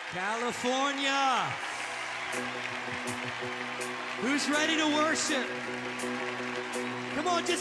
California. Who's ready to worship? Come on, just